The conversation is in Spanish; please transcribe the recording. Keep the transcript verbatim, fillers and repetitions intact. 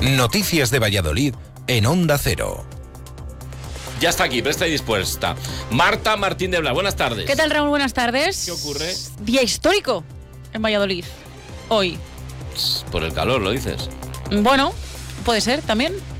Noticias de Valladolid en Onda Cero. Ya está aquí, presta y dispuesta. Marta Martín de Blas, buenas tardes. ¿Qué tal, Raúl? Buenas tardes. ¿Qué ocurre? Día histórico en Valladolid, hoy. Por el calor, ¿lo dices? Bueno, puede ser también.